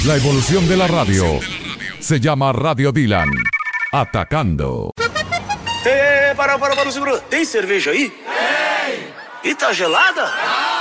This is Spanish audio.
La evolución de la radio se llama Radio Dylan. Atacando. Para, segura. Tem cerveja aí? Tem! E tá gelada?